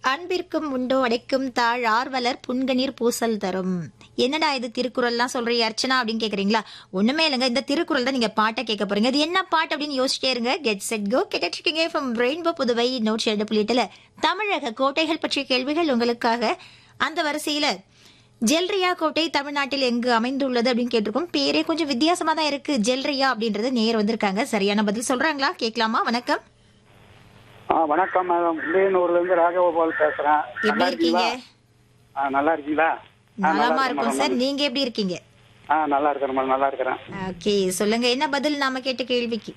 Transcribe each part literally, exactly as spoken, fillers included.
அன்பிற்கும் உண்டோ அடைக்கும் தாழ் ஆர்வலர் புன்கணீர் பூசல் தரும். என்னடா இது திருக்குறள்லாம் சொல்றீ அர்ச்சனா அப்படின்னு கேக்குறீங்களா? ஒண்ணுமே இல்லைங்க, இந்த திருக்குறள் தான் நீங்க பாட்டை கேட்க போறீங்க. அது என்ன பாட்டு அப்படின்னு யோசிச்சிட்டே இருங்க. Get set go. கேட்டுட்டு இருக்கீங்க ஃப்ரம் ரெயின்போ புதுவை நூற்றி ரெண்டு புள்ளி எட்டுல தமிழக கோட்டைகள் பற்றிய கேள்விகள் உங்களுக்காக. அந்த வரிசையில ஜெல்ரியா கோட்டை தமிழ்நாட்டில் எங்கு அமைந்துள்ளது அப்படின்னு கேட்டிருக்கோம். பேரே கொஞ்சம் வித்தியாசமா தான் இருக்கு. ஜெல்ரியா அப்படின்றது நேர் வந்திருக்காங்க. சரியான பதில் சொல்றாங்களா? கேட்கலாமா? வணக்கம். வணக்கம் மேடம். உள்ளூர்ல இருந்து ராககோபால் பேசுறேன். எப்படி இருக்கீங்க? நல்லா இருக்கீங்களா? நலமா இருக்கும் சார். நீங்க எப்படி இருக்கீங்க? நல்லா இருக்கிறேன் மேடம். நல்லா இருக்கிறேன். ஓகே, சொல்லுங்க என்ன பதில் நாம கேட்ட கேள்விக்கு?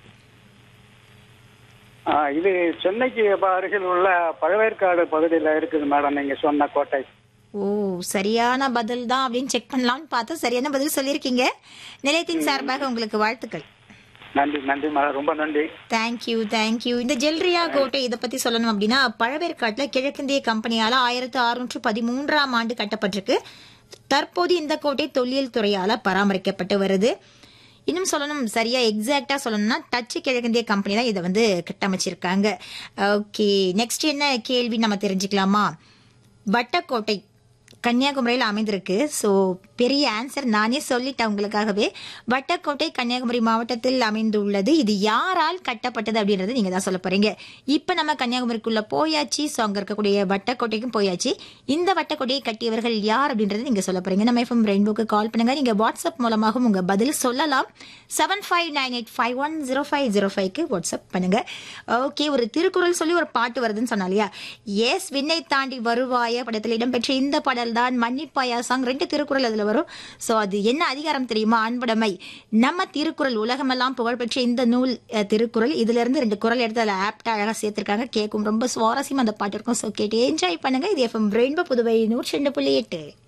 இது சென்னைக்கு அருகில் உள்ள பழவேற்காடு பகுதியில் இருக்குது மேடம், நீங்க சொன்ன கோட்டை. ஓ, சரியான பதில் தான் அப்படின்னு செக் பண்ணலாம்னு பார்த்தா சரியான பதில் சொல்லியிருக்கீங்க. நிலையத்தின் சார்பாக உங்களுக்கு வாழ்த்துக்கள். நன்றி நன்றி மேடம், ரொம்ப நன்றி. Thank you thank you. இந்த ஜெல்ரியா கோட்டை இதை பத்தி சொல்லணும் அப்படின்னா பழவேற்காட்டுல கிழக்கிந்திய கம்பெனியால ஆயிரத்தி அறுநூற்று பதிமூன்றாம் ஆண்டு கட்டப்பட்டிருக்கு. தற்போது இந்த கோட்டை தொல்லியல் துறையால பராமரிக்கப்பட்டு வருது. இன்னும் சொல்லணும், சரியா எக்ஸாக்டா சொல்லணும்னா டச்சு கிழக்கிந்திய கம்பெனி தான் இதை வந்து கட்டமைச்சிருக்காங்க. ஓகே, நெக்ஸ்ட் என்ன கேள்வி நம்ம தெரிஞ்சுக்கலாமா? வட்டக்கோட்டை கன்னியாகுமரியில் அமைந்திருக்கு. ஸோ பெரிய ஆன்சர் நானே சொல்லிட்டேன் உங்களுக்காகவே. வட்டக்கோட்டை கன்னியாகுமரி மாவட்டத்தில் அமைந்துள்ளது. இது யாரால் கட்டப்பட்டது அப்படின்றது நீங்க தான் சொல்ல போறீங்க. இப்ப நம்ம கன்னியாகுமரிக்குள்ள போயாச்சு. ஸோ அங்க இருக்கக்கூடிய வட்டக்கோட்டைக்கும் போயாச்சு. இந்த வட்டக்கோட்டையை கட்டியவர்கள் யார் அப்படின்றது நீங்க சொல்ல போறீங்க. நம்ம எஃப்எம் ரெயின்போக்கு கால் பண்ணுங்க. நீங்க வாட்ஸ்அப் மூலமாகவும் உங்க பதில் சொல்லலாம். Seven five nine eight five one zero five zero ஃபைவ்க்கு வாட்ஸ்அப் பண்ணுங்க. ஓகே, ஒரு திருக்குறள் சொல்லி ஒரு பாட்டு வருதுன்னு சொன்னா இல்லையா? எஸ், விண்ணை தாண்டி வருவாய படத்தில் இடம்பெற்ற இந்த பாடல் தான் மன்னிப்பாயா சாங். ரெண்டு திருக்குறள் அதுல வரும். சோ அது என்ன அதிகாரம் தெரியுமா? அன்புடைமை. நம்ம திருக்குறள் உலகமெல்லாம் புகழ்பெற்ற இந்த நூல் திருக்குறள். இதுல இருந்து ரெண்டு குறள் எடுத்து அதுல ஆப்டா அழகா சேர்த்திருக்காங்க. கேட்கும் ரொம்ப சுவாரஸ்யமா அந்த பாட்டு இருக்கும். சோ கேட்டு என்ஜாய் பண்ணுங்க. இது எஃப்எம் ரெயின்போ புதுவை நூற்றி ரெண்டு புள்ளி எட்டு.